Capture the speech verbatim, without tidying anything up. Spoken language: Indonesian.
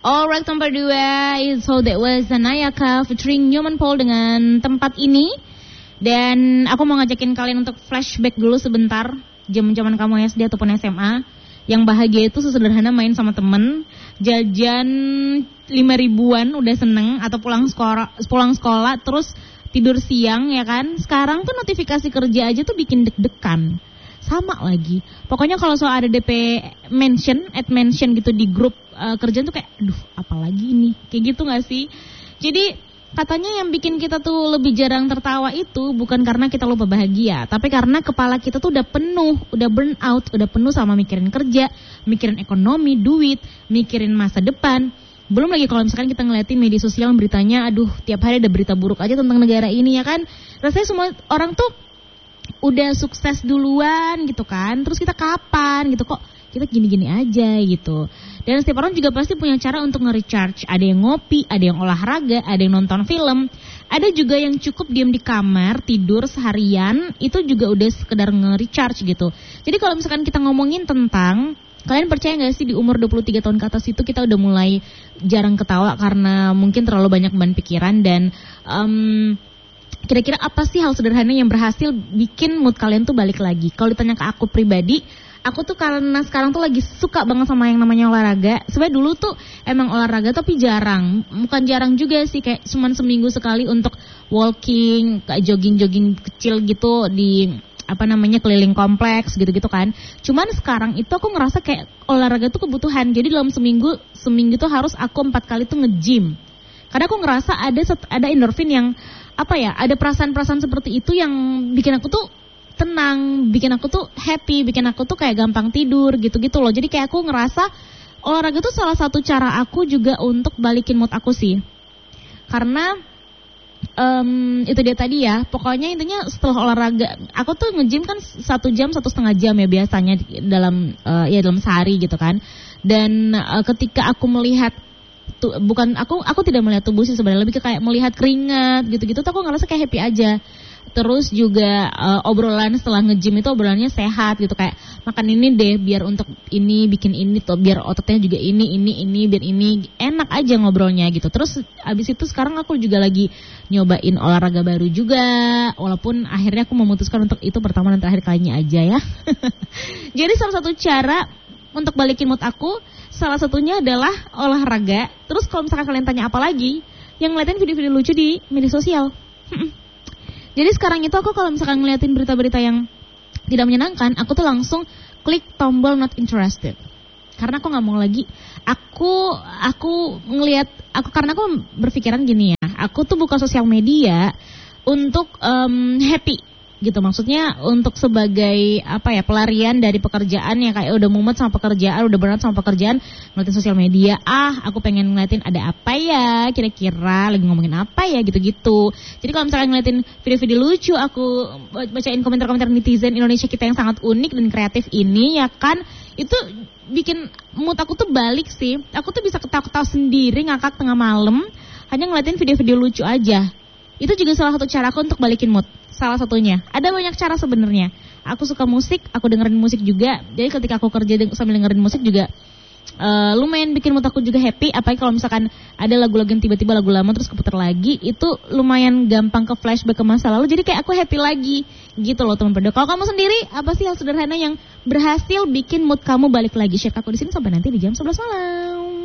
Alright, nomor dua, so that was Nayaka featuring Newman Paul dengan Tempat Ini. Dan aku mau ngajakin kalian untuk flashback dulu sebentar, zaman-zaman kamu S D ataupun S M A. Yang bahagia itu sesederhana main sama temen, jajan lima ribuan udah seneng, atau pulang sekolah, pulang sekolah terus tidur siang ya kan. Sekarang tuh notifikasi kerja aja tuh bikin deg-degan. Sama lagi. Pokoknya kalau soal ada D P mention, add mention gitu di grup uh, kerjaan tuh kayak, aduh apalagi ini. Kayak gitu gak sih? Jadi katanya yang bikin kita tuh lebih jarang tertawa itu bukan karena kita lupa bahagia, tapi karena kepala kita tuh udah penuh, udah burn out, udah penuh sama mikirin kerja, mikirin ekonomi, duit, mikirin masa depan. Belum lagi kalau misalkan kita ngeliatin media sosial beritanya, aduh tiap hari ada berita buruk aja tentang negara ini ya kan. Rasanya semua orang tuh udah sukses duluan gitu kan, terus kita kapan gitu, kok kita gini-gini aja gitu. Dan setiap orang juga pasti punya cara untuk nge-recharge. Ada yang ngopi, ada yang olahraga, ada yang nonton film, ada juga yang cukup diam di kamar tidur seharian, itu juga udah sekedar nge-recharge gitu. Jadi kalau misalkan kita ngomongin tentang, kalian percaya gak sih di umur dua puluh tiga tahun ke atas itu kita udah mulai jarang ketawa karena mungkin terlalu banyak beban pikiran. Dan um, kira-kira apa sih hal sederhana yang berhasil bikin mood kalian tuh balik lagi? Kalau ditanya ke aku pribadi, aku tuh karena sekarang tuh lagi suka banget sama yang namanya olahraga. Sebenarnya dulu tuh emang olahraga tapi jarang. Bukan jarang juga sih, kayak cuman seminggu sekali untuk walking, kayak jogging-jogging kecil gitu di apa namanya keliling kompleks gitu-gitu kan. Cuman sekarang itu aku ngerasa kayak olahraga tuh kebutuhan. Jadi dalam seminggu seminggu tuh harus aku empat kali tuh nge-gym. Karena aku ngerasa ada ada endorfin yang apa ya, ada perasaan-perasaan seperti itu yang bikin aku tuh tenang, bikin aku tuh happy, bikin aku tuh kayak gampang tidur gitu-gitu loh. Jadi kayak aku ngerasa olahraga tuh salah satu cara aku juga untuk balikin mood aku sih. Karena um, itu dia tadi ya, pokoknya intinya setelah olahraga, aku tuh nge-gym kan satu jam, satu setengah jam ya biasanya dalam uh, ya dalam sehari gitu kan. Dan uh, ketika aku melihat tuh, bukan aku aku tidak melihat tubuh sih sebenarnya, lebih ke kayak melihat keringat gitu-gitu tuh aku ngerasa kayak happy aja. Terus juga uh, obrolan setelah nge-gym itu obrolannya sehat gitu, kayak makan ini deh biar untuk ini, bikin ini tuh biar ototnya juga ini ini ini biar ini, enak aja ngobrolnya gitu. Terus abis itu sekarang aku juga lagi nyobain olahraga baru juga, walaupun akhirnya aku memutuskan untuk itu pertama dan terakhir kalinya aja ya. Jadi salah satu cara untuk balikin mood aku salah satunya adalah olahraga. Terus kalau misalkan kalian tanya apa lagi, yang ngeliatin video-video lucu di media sosial. Jadi sekarang itu aku kalau misalkan ngeliatin berita-berita yang tidak menyenangkan, aku tuh langsung klik tombol not interested. Karena aku nggak mau lagi. Aku aku ngelihat aku karena aku berpikiran gini ya. Aku tuh buka sosial media untuk um, happy gitu, maksudnya untuk sebagai apa ya, pelarian dari pekerjaan yang kayak udah mumet sama pekerjaan, udah berat sama pekerjaan, ngeliatin sosial media. Ah, aku pengen ngeliatin ada apa ya, kira-kira lagi ngomongin apa ya gitu-gitu. Jadi kalau misalnya ngeliatin video-video lucu, aku bacain komentar-komentar netizen Indonesia kita yang sangat unik dan kreatif ini ya kan, itu bikin mood aku tuh balik sih. Aku tuh bisa ketawa-ketawa sendiri ngakak tengah malam hanya ngeliatin video-video lucu aja. Itu juga salah satu cara aku untuk balikin mood. Salah satunya. Ada banyak cara sebenarnya. Aku suka musik, aku dengerin musik juga. Jadi ketika aku kerja sambil dengerin musik juga uh, lumayan bikin mood aku juga happy. Apalagi kalau misalkan ada lagu-lagu yang tiba-tiba lagu lama terus keputar lagi, itu lumayan gampang ke flashback ke masa lalu. Jadi kayak aku happy lagi gitu loh teman pada. Kalau kamu sendiri, apa sih hal sederhana yang berhasil bikin mood kamu balik lagi? Share aku di sini sampai nanti di jam sebelas malam.